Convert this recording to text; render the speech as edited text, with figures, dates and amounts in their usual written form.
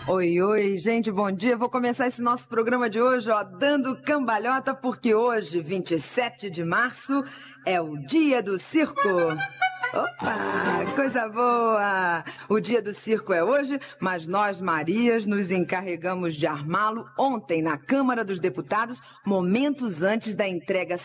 Oi, oi, gente, bom dia. Vou começar esse nosso programa de hoje, ó, dando cambalhota, porque hoje, 27 de março, é o Dia do Circo. Opa, coisa boa! O Dia do Circo é hoje, mas nós, Marias, nos encarregamos de armá-lo ontem na Câmara dos Deputados, momentos antes da entrega